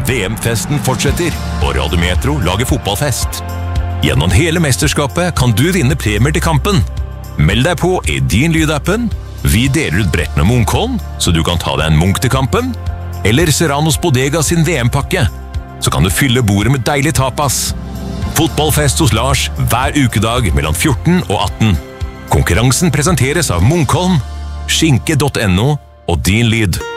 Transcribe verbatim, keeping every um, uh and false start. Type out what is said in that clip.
V M-festen fortsetter, og Radiometro lager fotballfest. Gjennom hele mesterskapet kan du vinne premier til kampen. Meld deg på i din lydappen. Vi deler ut brettene Munkholm, så du kan ta deg en Munk til kampen. Eller Serranos Bodega sin V M-pakke, så kan du fylle bordet med deilig tapas. Fotballfest hos Lars hver ukedag mellom fjorten og atten. Konkurransen presenteres av Munkholm, skinke punktum no og Din Lyd.